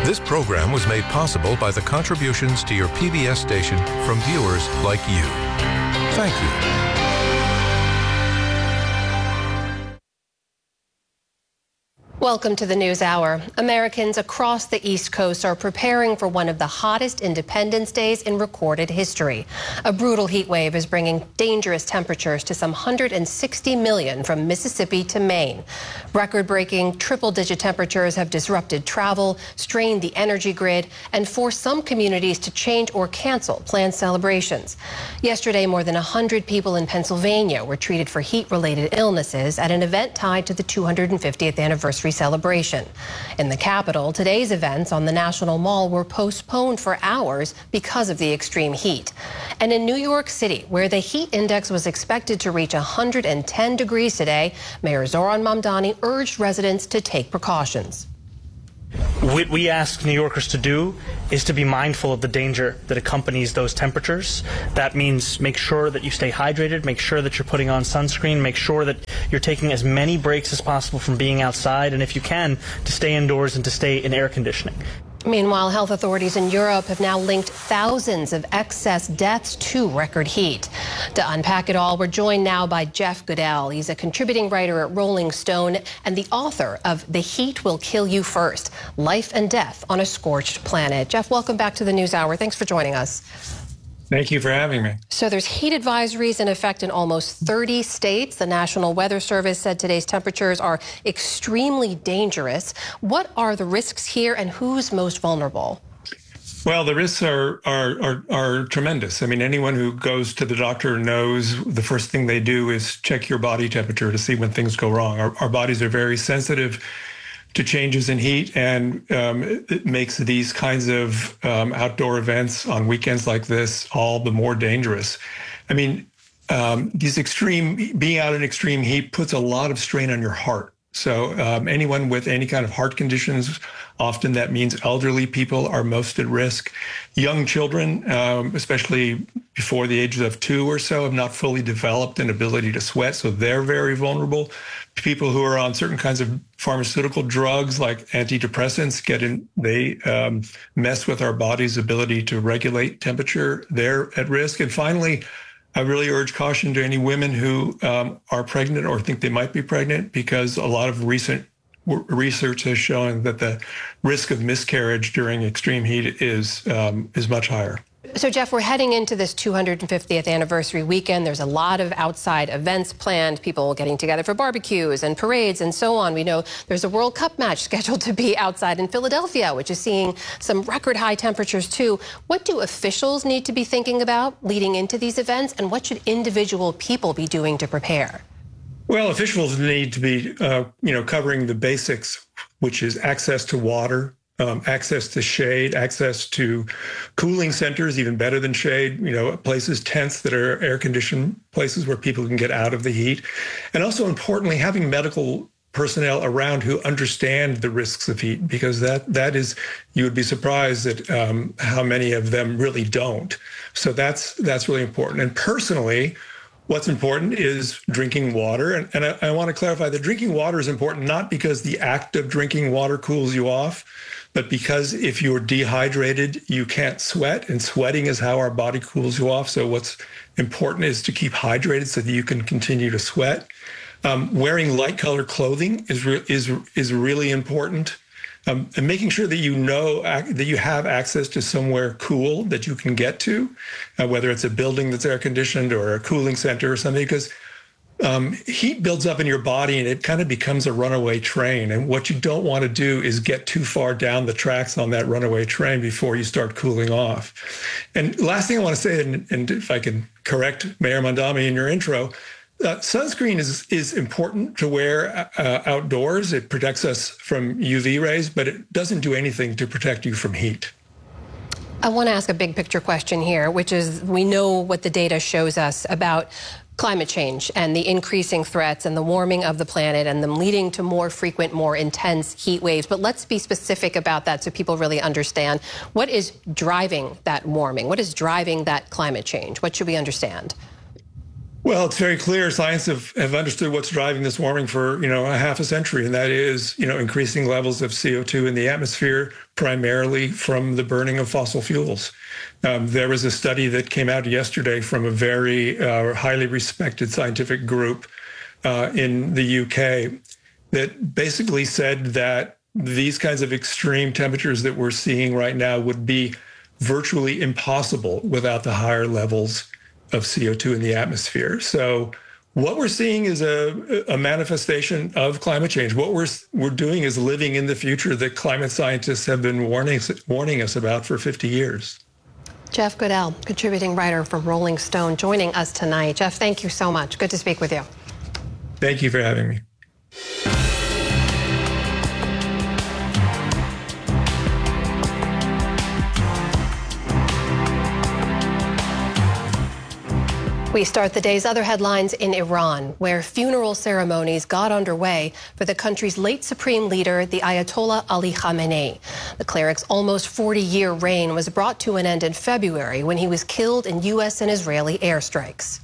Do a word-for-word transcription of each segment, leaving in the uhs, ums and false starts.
This program was made possible by the contributions to your P B S station from viewers like you. Thank you. Welcome to the News Hour. Americans across the East Coast are preparing for one of the hottest Independence Days in recorded history. A brutal heat wave is bringing dangerous temperatures to some one hundred sixty million from Mississippi to Maine. Record-breaking triple-digit temperatures have disrupted travel, strained the energy grid, and forced some communities to change or cancel planned celebrations. Yesterday, more than one hundred people in Pennsylvania were treated for heat-related illnesses at an event tied to the two hundred fiftieth anniversary celebration. In the capital, today's events on the National Mall were postponed for hours because of the extreme heat. And in New York City, where the heat index was expected to reach one hundred ten degrees today, Mayor Zohran Mamdani urged residents to take precautions. What we ask New Yorkers to do is to be mindful of the danger that accompanies those temperatures. That means make sure that you stay hydrated, make sure that you're putting on sunscreen, make sure that you're taking as many breaks as possible from being outside, and if you can, to stay indoors and to stay in air conditioning. Meanwhile, health authorities in Europe have now linked thousands of excess deaths to record heat. To unpack it all, we're joined now by Jeff Goodell. He's a contributing writer at Rolling Stone and the author of The Heat Will Kill You First, Life and Death on a Scorched Planet. Jeff, welcome back to the News Hour. Thanks for joining us. Thank you for having me. So there's heat advisories in effect in almost thirty states. The National Weather Service said today's temperatures are extremely dangerous. What are the risks here and who's most vulnerable? Well, the risks are, are, are, are tremendous. I mean, anyone who goes to the doctor knows the first thing they do is check your body temperature to see when things go wrong. Our, our bodies are very sensitive to changes in heat, and um, it makes these kinds of um, outdoor events on weekends like this all the more dangerous. I mean, um, these extreme, being out in extreme heat puts a lot of strain on your heart. So um, anyone with any kind of heart conditions, often that means elderly people are most at risk. Young children, um, especially before the age of two or so, have not fully developed an ability to sweat, so they're very vulnerable. People who are on certain kinds of pharmaceutical drugs like antidepressants get in, they um, mess with our body's ability to regulate temperature. They're at risk. And finally, I really urge caution to any women who um, are pregnant or think they might be pregnant, because a lot of recent research has shown that the risk of miscarriage during extreme heat is um, is much higher. So, Jeff, we're heading into this two hundred fiftieth anniversary weekend. There's a lot of outside events planned, people getting together for barbecues and parades and so on. We know there's a World Cup match scheduled to be outside in Philadelphia, which is seeing some record high temperatures, too. What do officials need to be thinking about leading into these events, and what should individual people be doing to prepare? Well, officials need to be, uh, you know, covering the basics, which is access to water, Um, access to shade, access to cooling centers, even better than shade, you know, places, tents that are air-conditioned places where people can get out of the heat. And also, importantly, having medical personnel around who understand the risks of heat, because that that is, you would be surprised at um, how many of them really don't. So that's that's really important. And personally, what's important is drinking water. And, and I, I want to clarify that drinking water is important not because the act of drinking water cools you off, but because if you're dehydrated, you can't sweat, and sweating is how our body cools you off. So what's important is to keep hydrated so that you can continue to sweat. Um, wearing light-colored clothing is re- is is really important, um, and making sure that you know ac- that you have access to somewhere cool that you can get to, uh, whether it's a building that's air-conditioned or a cooling center or something, because Um, heat builds up in your body and it kind of becomes a runaway train. And what you don't want to do is get too far down the tracks on that runaway train before you start cooling off. And last thing I want to say, and, and if I can correct Mayor Mamdani in your intro, uh, sunscreen is, is important to wear uh, outdoors. It protects us from U V rays, but it doesn't do anything to protect you from heat. I want to ask a big picture question here, which is we know what the data shows us about climate change and the increasing threats and the warming of the planet and them leading to more frequent, more intense heat waves. But let's be specific about that so people really understand. What is driving that warming? What is driving that climate change? What should we understand? Well, it's very clear. Science have, have understood what's driving this warming for, you know, a half a century, and that is, you know, increasing levels of C O two in the atmosphere, primarily from the burning of fossil fuels. Um, there was a study that came out yesterday from a very uh, highly respected scientific group uh, in the U K that basically said that these kinds of extreme temperatures that we're seeing right now would be virtually impossible without the higher levels of C O two in the atmosphere. So what we're seeing is a, a manifestation of climate change. What we're we're doing is living in the future that climate scientists have been warning, warning us about for fifty years. Jeff Goodell, contributing writer from Rolling Stone, joining us tonight. Jeff, thank you so much. Good to speak with you. Thank you for having me. We start the day's other headlines in Iran, where funeral ceremonies got underway for the country's late supreme leader, the Ayatollah Ali Khamenei. The cleric's almost forty-year reign was brought to an end in February when he was killed in U S and Israeli airstrikes.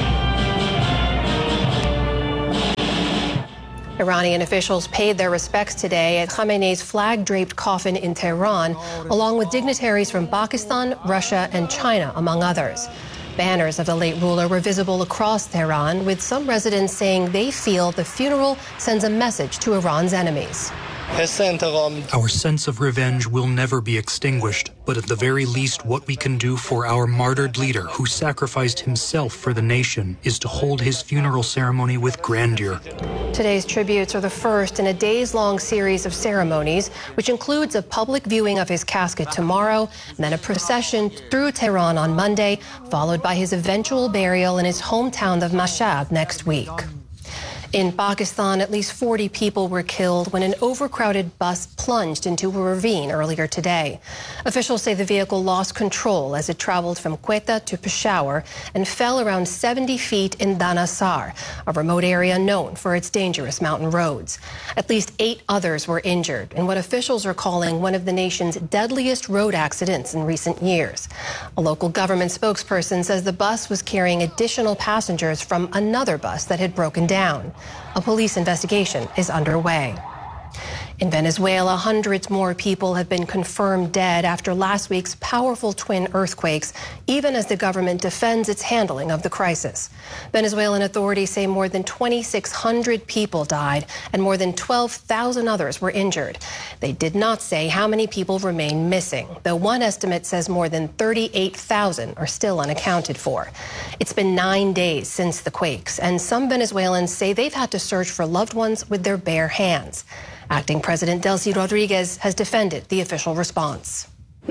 Iranian officials paid their respects today at Khamenei's flag-draped coffin in Tehran, along with dignitaries from Pakistan, Russia, and China, among others. Banners of the late ruler were visible across Tehran, with some residents saying they feel the funeral sends a message to Iran's enemies. Our sense of revenge will never be extinguished, but at the very least what we can do for our martyred leader who sacrificed himself for the nation is to hold his funeral ceremony with grandeur. Today's tributes are the first in a days-long series of ceremonies, which includes a public viewing of his casket tomorrow, and then a procession through Tehran on Monday, followed by his eventual burial in his hometown of Mashhad next week. In Pakistan, at least forty people were killed when an overcrowded bus plunged into a ravine earlier today. Officials say the vehicle lost control as it traveled from Quetta to Peshawar and fell around seventy feet in Danasar, a remote area known for its dangerous mountain roads. At least eight others were injured in what officials are calling one of the nation's deadliest road accidents in recent years. A local government spokesperson says the bus was carrying additional passengers from another bus that had broken down. A police investigation is underway. In Venezuela, hundreds more people have been confirmed dead after last week's powerful twin earthquakes, even as the government defends its handling of the crisis. Venezuelan authorities say more than twenty-six hundred people died and more than twelve thousand others were injured. They did not say how many people remain missing, though one estimate says more than thirty-eight thousand are still unaccounted for. It's been nine days since the quakes, and some Venezuelans say they've had to search for loved ones with their bare hands. Acting President Delcy Rodriguez has defended the official response.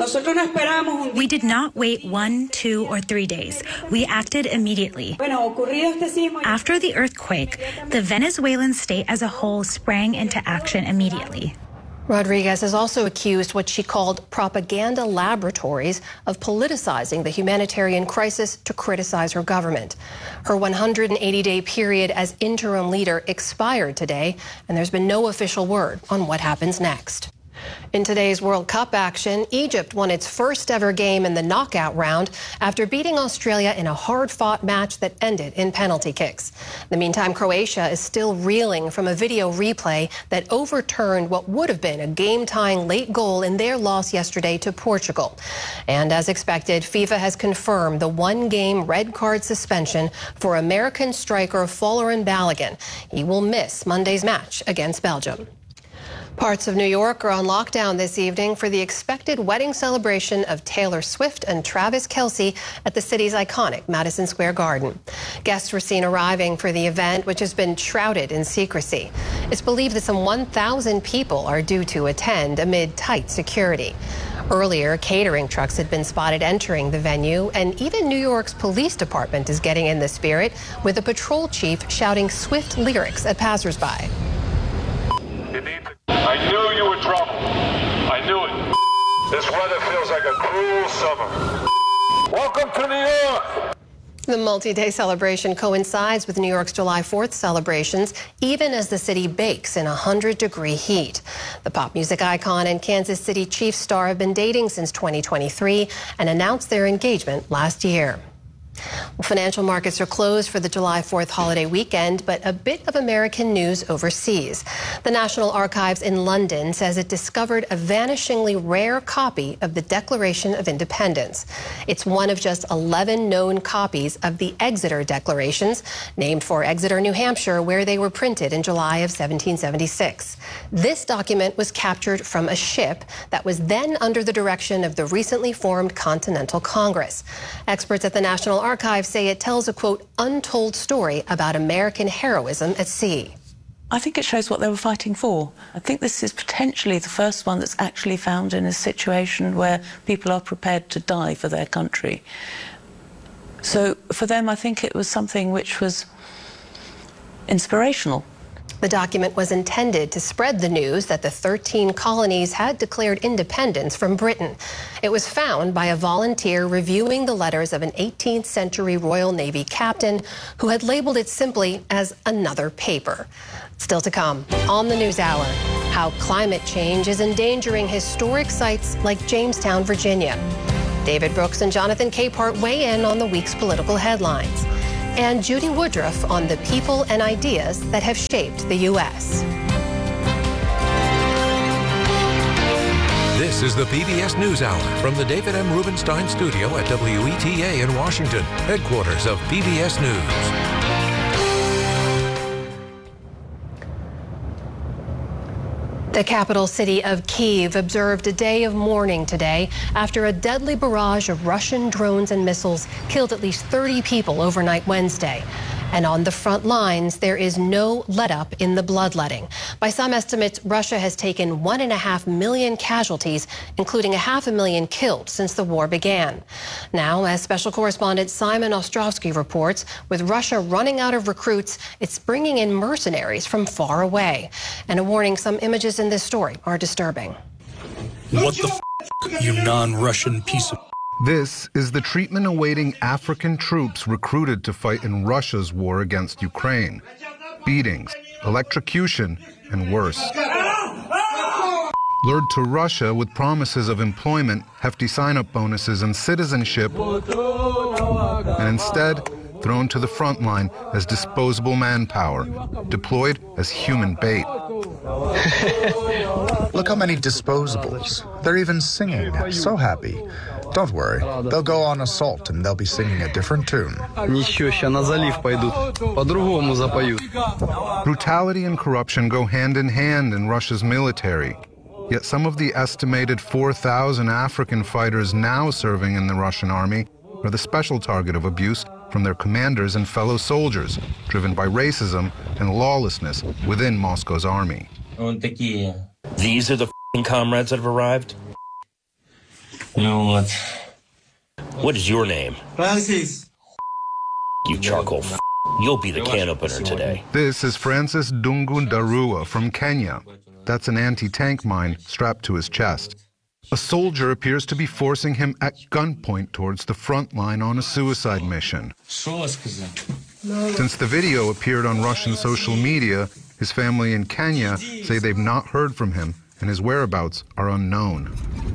We did not wait one, two, or three days. We acted immediately. After the earthquake, the Venezuelan state as a whole sprang into action immediately. Rodriguez has also accused what she called propaganda laboratories of politicizing the humanitarian crisis to criticize her government. Her one hundred eighty day period as interim leader expired today, and there's been no official word on what happens next. In today's World Cup action, Egypt won its first ever game in the knockout round after beating Australia in a hard-fought match that ended in penalty kicks. In the meantime, Croatia is still reeling from a video replay that overturned what would have been a game-tying late goal in their loss yesterday to Portugal. And as expected, FIFA has confirmed the one-game red card suspension for American striker Folarin Balogun. He will miss Monday's match against Belgium. Parts of New York are on lockdown this evening for the expected wedding celebration of Taylor Swift and Travis Kelce at the city's iconic Madison Square Garden. Guests were seen arriving for the event, which has been shrouded in secrecy. It's believed that some one thousand people are due to attend amid tight security. Earlier, catering trucks had been spotted entering the venue, and even New York's police department is getting in the spirit, with a patrol chief shouting Swift lyrics at passersby. I knew you were trouble. I knew it. This weather feels like a cruel summer. Welcome to New York. The multi-day celebration coincides with New York's July fourth celebrations, even as the city bakes in one hundred degree heat. The pop music icon and Kansas City Chiefs star have been dating since twenty twenty-three and announced their engagement last year. Financial markets are closed for the July fourth holiday weekend, but a bit of American news overseas. The National Archives in London says it discovered a vanishingly rare copy of the Declaration of Independence. It's one of just eleven known copies of the Exeter Declarations, named for Exeter, New Hampshire, where they were printed in July of seventeen seventy-six. This document was captured from a ship that was then under the direction of the recently formed Continental Congress. Experts at the National Archives say it tells a, quote, untold story about American heroism at sea. I think it shows what they were fighting for. I think this is potentially the first one that's actually found in a situation where people are prepared to die for their country. So for them, I think it was something which was inspirational. The document was intended to spread the news that the thirteen colonies had declared independence from Britain. It was found by a volunteer reviewing the letters of an eighteenth century Royal Navy captain who had labeled it simply as another paper. Still to come on the NewsHour, how climate change is endangering historic sites like Jamestown, Virginia. David Brooks and Jonathan Capehart weigh in on the week's political headlines. And Judy Woodruff on the people and ideas that have shaped the U S This is the P B S NewsHour from the David M. Rubenstein Studio at W E T A in Washington, headquarters of P B S News. The capital city of Kyiv observed a day of mourning today after a deadly barrage of Russian drones and missiles killed at least thirty people overnight Wednesday. And on the front lines, there is no let-up in the bloodletting. By some estimates, Russia has taken one and a half million casualties, including a half a million killed since the war began. Now, as special correspondent Simon Ostrovsky reports, with Russia running out of recruits, it's bringing in mercenaries from far away. And a warning, some images in this story are disturbing. What the f***, you non-Russian piece of... This is the treatment awaiting African troops recruited to fight in Russia's war against Ukraine. Beatings, electrocution, and worse. Lured to Russia with promises of employment, hefty sign-up bonuses, and citizenship, and instead thrown to the front line as disposable manpower, deployed as human bait. Look how many disposables. They're even singing, so happy. Don't worry, they'll go on assault and they'll be singing a different tune. Brutality and corruption go hand in hand in Russia's military. Yet some of the estimated four thousand African fighters now serving in the Russian army are the special target of abuse from their commanders and fellow soldiers, driven by racism and lawlessness within Moscow's army. These are the f***ing comrades that have arrived? No, what? What is your name? Francis. You charcoal f***. You'll be the can opener today. This is Francis Dungu Ndarua from Kenya. That's an anti-tank mine strapped to his chest. A soldier appears to be forcing him at gunpoint towards the front line on a suicide mission. Since the video appeared on Russian social media, his family in Kenya say they've not heard from him and his whereabouts are unknown.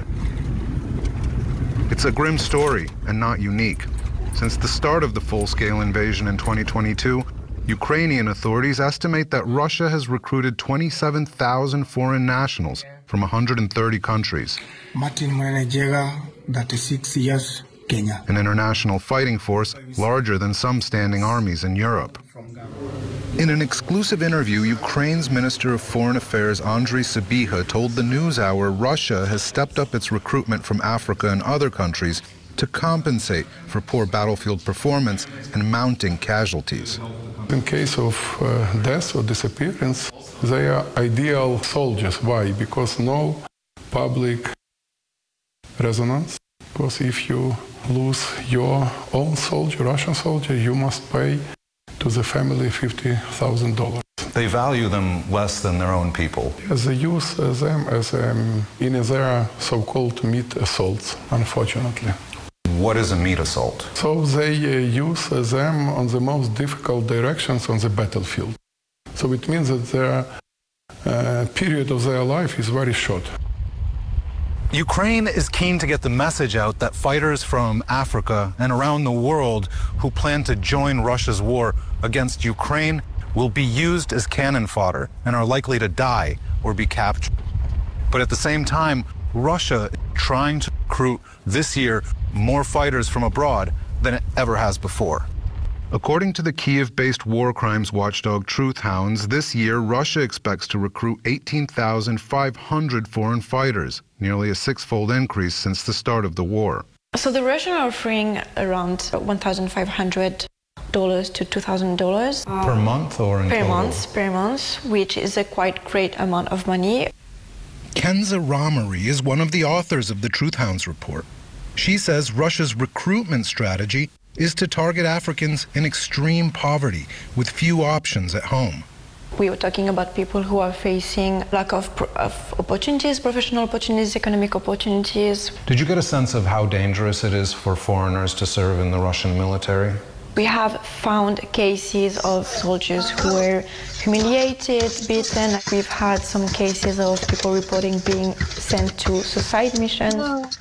It's a grim story and not unique. Since the start of the full-scale invasion in twenty twenty-two, Ukrainian authorities estimate that Russia has recruited twenty-seven thousand foreign nationals from one hundred thirty countries. Martin Mwenejega, thirty-six years, Kenya. An international fighting force larger than some standing armies in Europe. In an exclusive interview, Ukraine's Minister of Foreign Affairs Andriy Sybiha told the NewsHour Russia has stepped up its recruitment from Africa and other countries to compensate for poor battlefield performance and mounting casualties. In case of uh, death or disappearance, they are ideal soldiers. Why? Because no public resonance. Because if you lose your own soldier, Russian soldier, you must pay to the family fifty thousand dollars. They value them less than their own people. Yes, they use uh, them as um, in their so-called meat assaults, unfortunately. What is a meat assault? So they uh, use uh, them on the most difficult directions on the battlefield. So it means that their uh, period of their life is very short. Ukraine is keen to get the message out that fighters from Africa and around the world who plan to join Russia's war against Ukraine will be used as cannon fodder and are likely to die or be captured. But at the same time, Russia is trying to recruit this year more fighters from abroad than it ever has before. According to the Kiev-based war crimes watchdog Truth Hounds, this year Russia expects to recruit eighteen thousand five hundred foreign fighters, nearly a six-fold increase since the start of the war. So the Russians are offering around one thousand five hundred dollars to two thousand dollars. Per month or in Per total? month, per month, which is a quite great amount of money. Kenza Ramari is one of the authors of the Truth Hounds report. She says Russia's recruitment strategy is to target Africans in extreme poverty with few options at home. We were talking about people who are facing lack of, of opportunities, professional opportunities, economic opportunities. Did you get a sense of how dangerous it is for foreigners to serve in the Russian military? We have found cases of soldiers who were humiliated, beaten. We've had some cases of people reporting being sent to suicide missions.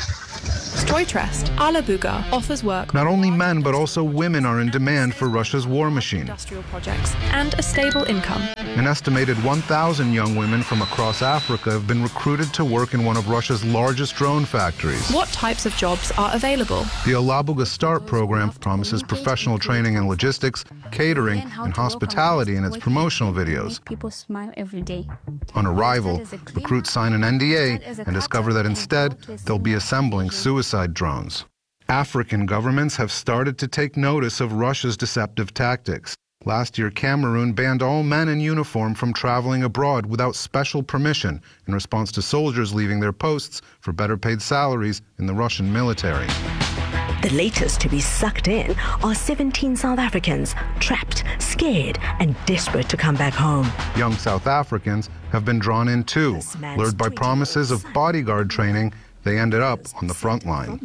Stroytrust, Alabuga offers work. Not only men, but also women are in demand for Russia's war machine. Industrial projects and a stable income. An estimated one thousand young women from across Africa have been recruited to work in one of Russia's largest drone factories. What types of jobs are available? The Alabuga START program promises professional training in logistics, catering, and hospitality in its promotional videos. People smile every day. On arrival, recruits sign an N D A and discover that instead they'll be assembling suicide drones. African governments have started to take notice of Russia's deceptive tactics. Last year, Cameroon banned all men in uniform from traveling abroad without special permission in response to soldiers leaving their posts for better paid salaries in the Russian military. The latest to be sucked in are seventeen South Africans trapped, scared, and desperate to come back home. Young South Africans have been drawn in too. Lured by promises of bodyguard training, they ended up on the front line.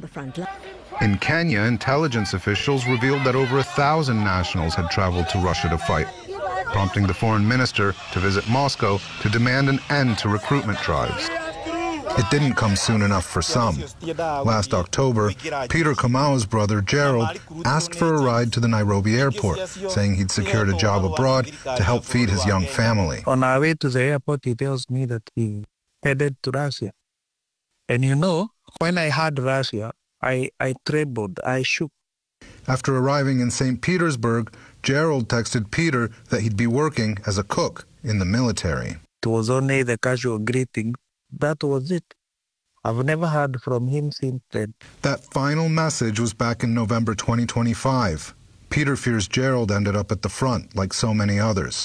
In Kenya, intelligence officials revealed that over a thousand nationals had traveled to Russia to fight, prompting the foreign minister to visit Moscow to demand an end to recruitment drives. It didn't come soon enough for some. Last October, Peter Kamau's brother Gerald asked for a ride to the Nairobi airport, saying he'd secured a job abroad to help feed his young family. On our way to the airport, he tells me that he headed to Russia. And you know, when I heard Russia, I, I trembled, I shook. After arriving in Saint Petersburg, Gerald texted Peter that he'd be working as a cook in the military. It was only the casual greeting. That was it. I've never heard from him since then. That final message was back in November twenty twenty-five. Peter fears Gerald ended up at the front, like so many others.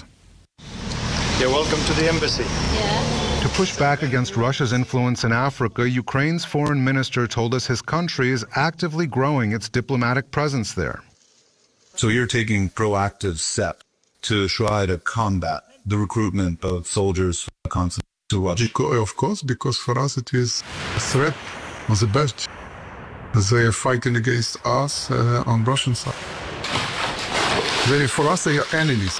You're welcome to the embassy. Yeah. To push back against Russia's influence in Africa, Ukraine's foreign minister told us his country is actively growing its diplomatic presence there. So you're taking proactive steps to try to combat the recruitment of soldiers constantly to Russia? Of course, because for us it is a threat on the best. They are fighting against us uh, on Russian side. They, for us, they are enemies.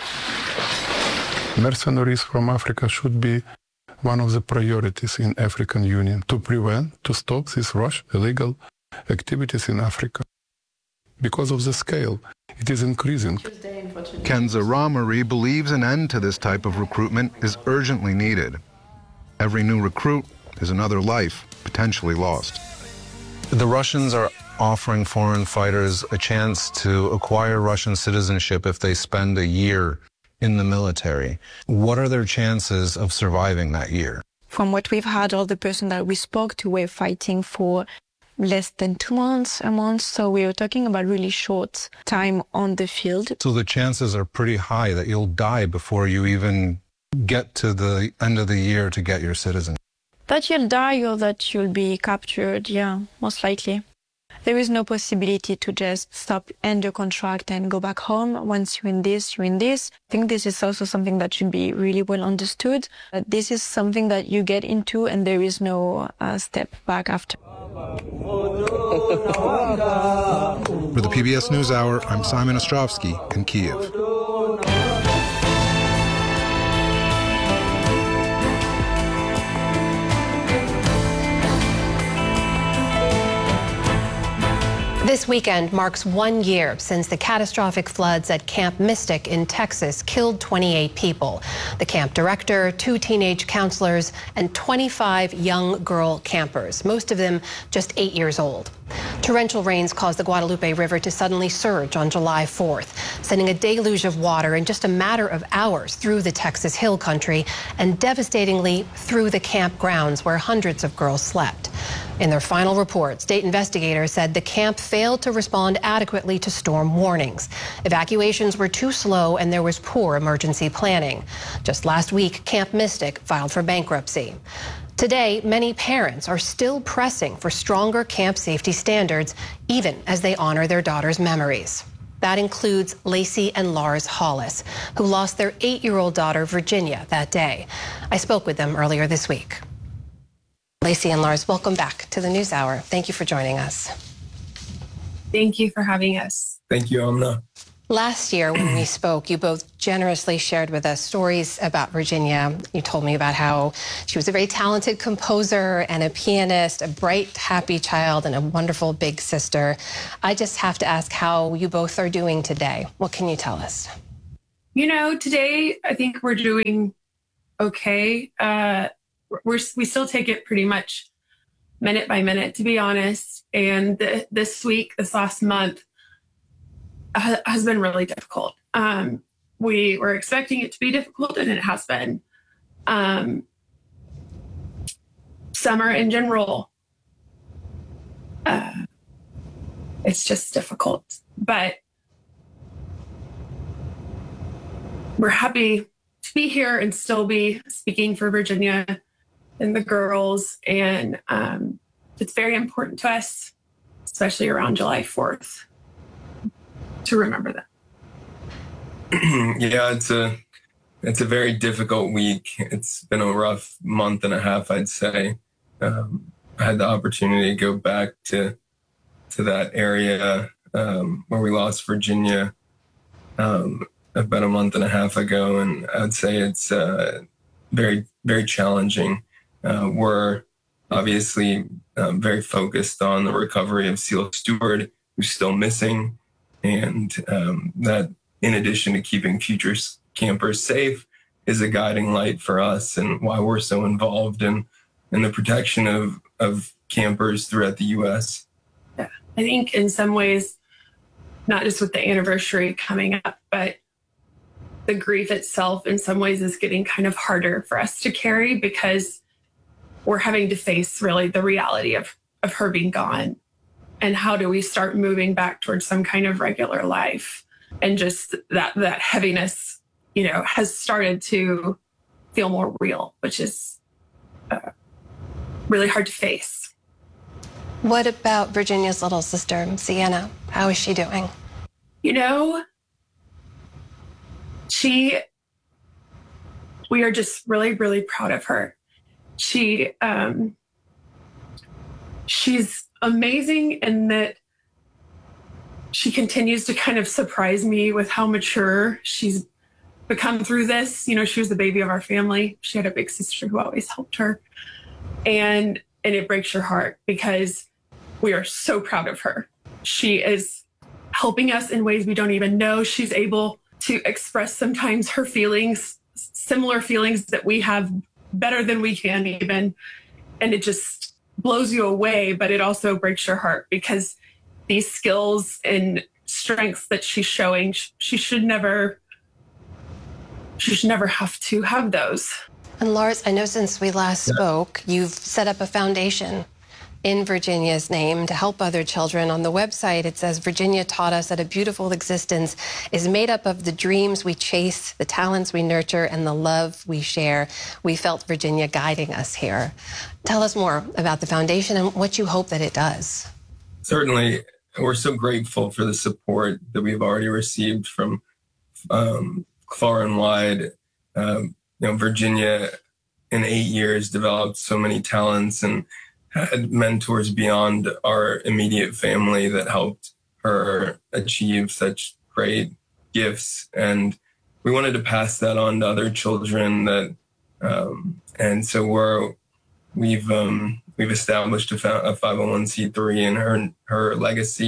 Mercenaries from Africa should be one of the priorities in African Union to prevent, to stop these Russian illegal activities in Africa. Because of the scale, it is increasing. Kenza Ramari believes an end to this type of recruitment is urgently needed. Every new recruit is another life potentially lost. The Russians are offering foreign fighters a chance to acquire Russian citizenship if they spend a year in the military. What are their chances of surviving that year? From what we've had, all the person that we spoke to were fighting for less than two months, a month. So we were talking about really short time on the field. So the chances are pretty high that you'll die before you even get to the end of the year to get your citizenship. That you'll die or that you'll be captured, yeah, most likely. There is no possibility to just stop, end your contract and go back home. Once you're in this, you're in this. I think this is also something that should be really well understood. Uh, this is something that you get into and there is no uh, step back after. For the P B S NewsHour, I'm Simon Ostrovsky in Kiev. This weekend marks one year since the catastrophic floods at Camp Mystic in Texas killed twenty-eight people. The camp director, two teenage counselors, and twenty-five young girl campers, most of them just eight years old. Torrential rains caused the Guadalupe River to suddenly surge on July fourth, sending a deluge of water in just a matter of hours through the Texas Hill Country and devastatingly through the camp grounds where hundreds of girls slept. In their final report, state investigators said the camp failed to respond adequately to storm warnings. Evacuations were too slow and there was poor emergency planning. Just last week, Camp Mystic filed for bankruptcy. Today, many parents are still pressing for stronger camp safety standards, even as they honor their daughters' memories. That includes Lacey and Lars Hollis, who lost their eight-year-old daughter, Virginia, that day. I spoke with them earlier this week. Lacey and Lars, welcome back to the NewsHour. Thank you for joining us. Thank you for having us. Thank you, Amna. Last year when we spoke, you both generously shared with us stories about Virginia. You told me about how she was a very talented composer and a pianist, a bright, happy child, and a wonderful big sister. I just have to ask how you both are doing today. What can you tell us? You know, today I think we're doing okay. Uh, we're, we still take it pretty much minute by minute, to be honest. And th- this week, this last month, has been really difficult. Um, we were expecting it to be difficult, and it has been. Um, summer in general, uh, it's just difficult. But we're happy to be here and still be speaking for Virginia and the girls. And um, it's very important to us, especially around July fourth. To remember that. Yeah, it's a it's a very difficult week. It's been a rough month and a half, I'd say. Um, I had the opportunity to go back to to that area um, where we lost Virginia um, about a month and a half ago, and I'd say it's uh, very very challenging. Uh, we're obviously um, very focused on the recovery of Seal Stewart, who's still missing. And um, that, in addition to keeping future campers safe, is a guiding light for us and why we're so involved in, in the protection of, of campers throughout the U S. Yeah, I think in some ways, not just with the anniversary coming up, but the grief itself in some ways is getting kind of harder for us to carry because we're having to face really the reality of, of her being gone. And how do we start moving back towards some kind of regular life? And just that that heaviness, you know, has started to feel more real, which is uh, really hard to face. What about Virginia's little sister, Sienna? How is she doing? You know, she, we are just really, really proud of her. She, um, she's amazing in that she continues to kind of surprise me with how mature she's become through this. You know, she was the baby of our family. She had a big sister who always helped her. And and it breaks your heart because we are so proud of her. She is helping us in ways we don't even know. She's able to express sometimes her feelings, similar feelings that we have better than we can even. And it just blows you away, but it also breaks your heart because these skills and strengths that she's showing, she should never, she should never have to have those. And Lars, I know since we last yeah. spoke, you've set up a foundation in Virginia's name to help other children. On the website, it says, Virginia taught us that a beautiful existence is made up of the dreams we chase, the talents we nurture, and the love we share. We felt Virginia guiding us here. Tell us more about the foundation and what you hope that it does. Certainly. We're so grateful for the support that we've already received from um, far and wide. Um, you know, Virginia, in eight years, developed so many talents and had mentors beyond our immediate family that helped her achieve such great gifts. And we wanted to pass that on to other children that, um, and so we're, we've, um, we've established a, a five oh one c three, and her, her legacy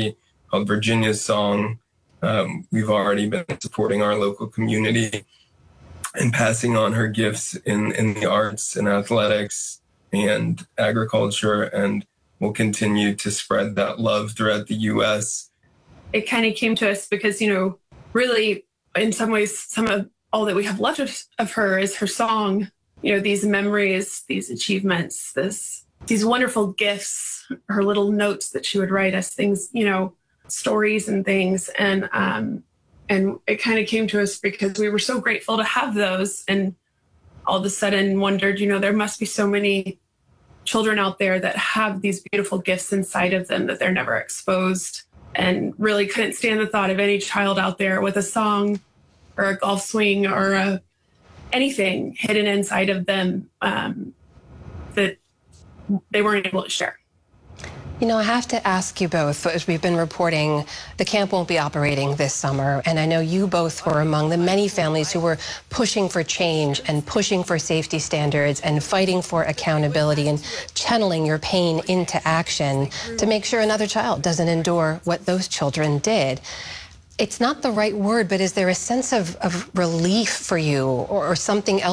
called Virginia's Song. Um, we've already been supporting our local community and passing on her gifts in, in the arts and athletics and agriculture, and we'll continue to spread that love throughout the U S. It kind of came to us because, you know, really, in some ways, some of all that we have left of, of her is her song. You know, these memories, these achievements, this these wonderful gifts, her little notes that she would write us, things, you know, stories and things. And um, and it kind of came to us because we were so grateful to have those, and all of a sudden wondered, you know, there must be so many children out there that have these beautiful gifts inside of them that they're never exposed, and really couldn't stand the thought of any child out there with a song or a golf swing or a, anything hidden inside of them um, that they weren't able to share. You know, I have to ask you both, as we've been reporting, the camp won't be operating this summer, and I know you both were among the many families who were pushing for change and pushing for safety standards and fighting for accountability and channeling your pain into action to make sure another child doesn't endure what those children did. It's not the right word, but is there a sense of, of relief for you, or, or something else